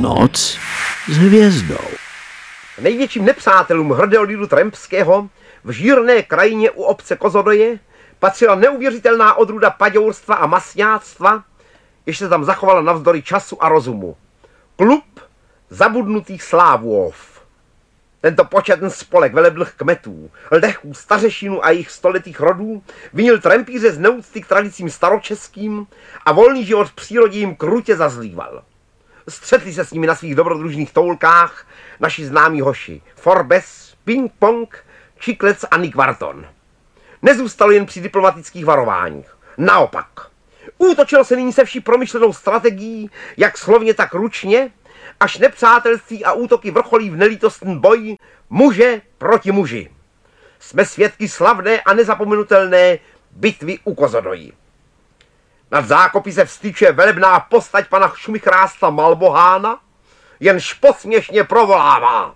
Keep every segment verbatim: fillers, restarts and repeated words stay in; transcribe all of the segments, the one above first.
Noc s hvězdou. Největším nepřátelům hrdého lidu Trempského v žírné krajině u obce Kozodoje patřila neuvěřitelná odrůda paďourstva a masňáctva, jež se tam zachovala navzdory času a rozumu. Klub zabudnutých slávův. Tento početný spolek velebných kmetů, ldechů, stařešinů a jejich stoletých rodů vinil Trempíře z neúcty k tradicím staročeským a volný život v přírodě jim krutě zazlíval. Střetli se s nimi na svých dobrodružných toulkách naši známí hoši Forbes, Ping Pong, Čiklec a Nick Wharton. Nezůstalo jen při diplomatických varováních. Naopak, útočil se nyní se vší promyšlenou strategií, jak slovně, tak ručně, až nepřátelství a útoky vrcholí v nelítostný boj muže proti muži. Jsme svědky slavné a nezapomenutelné bitvy u Kozodoji. Nad zákopy se vstyčuje velebná postať pana Šumichrásta Malbohána, jenž posměšně provolává.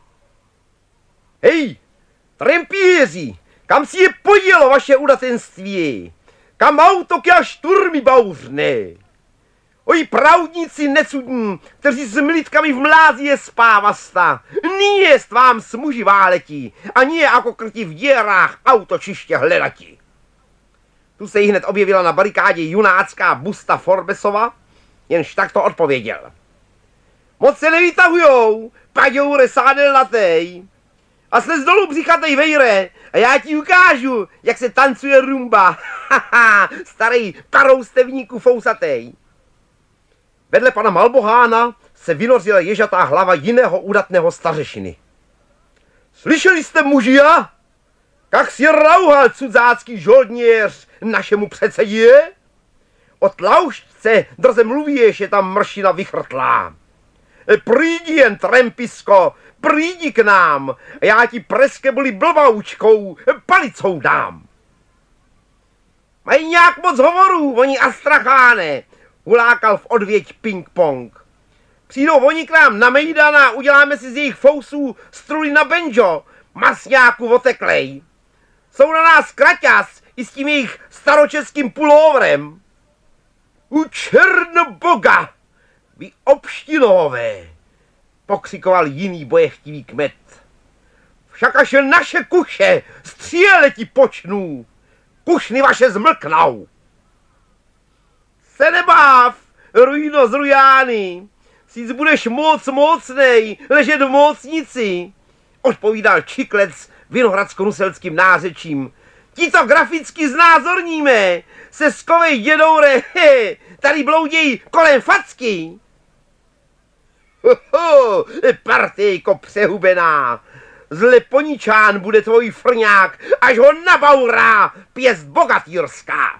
Hej, Trempíři, kam si je podělo vaše udatenství? Kam autoky a šturmy bouřné? Oj, pravdníci necudní, kteří s militkami v mlází je spávasta, ní jest vám s muži váletí, a nie jako krti v dierách autočiště hledati. Tu se jí hned objevila na barikádě junácká busta Forbesova, jenž takto odpověděl. Moc se nevytahujou, paďoure sádelnatej. A slez dolů břichatej vejre a já ti ukážu, jak se tancuje rumba. Haha, starý paroustevníku fousatej. Vedle pana Malbohána se vynořila ježatá hlava jiného udatného stařešiny. Slyšeli jste, muži, a? Jak si rouhal cudzácký žoldněř našemu předsedě? Od laušťce drze mluvíš, je tam mršina vychrtlá. Přijdi jen, Trempisko, přijdi k nám, a já ti preskebli blboučkou palicou dám. Mají nějak moc hovorů, oni astracháne, hulákal v odvěť Ping Pong. Přijdou oni k nám na mejdana a uděláme si z jejich fousů struny na banjo, masňáku oteklej. Jsou na nás kraťas i s tím jejich staročeským pulóvrem. U Černoboga, vy obštinové, pokřikoval jiný bojechtivý kmet. Však až naše kuše stříleti počnou, kušny vaše zmlknou. Se nebáv, ruino z Rujány, si budeš moc mocnej ležet v mocnici, odpovídal Čiklec vinohradsko-nuselským nářečím. Ti to graficky znázorníme, se skovej dědoure, he, tady blouděj kolem facky. Hoho, partyjko přehubená, zle poničán bude tvoj frňák, až ho nabourá pěst bogatýrská.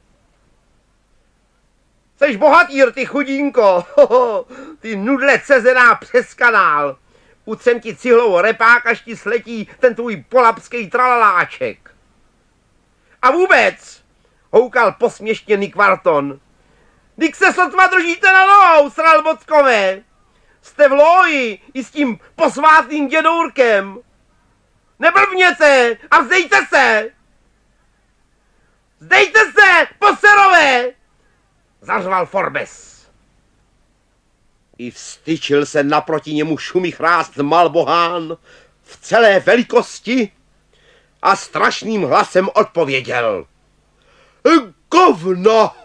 Seš bohatýr, ty chudínko, hoho, ty nudle cezená přes kanál. Utřem ti cihlou repák, až ti sletí ten tvůj polapský tralaláček. A vůbec, houkal posměšně Nick Wharton, dyk se sotva držíte na nohou, sralbockové. Jste v loji i s tím posvátným dědourkem. Neblbněte a vzdejte se. Vzdejte se, poserové, zařval Forbes. I vstyčil se naproti němu Šumichrást Malbohán v celé velikosti a strašným hlasem odpověděl. Govna!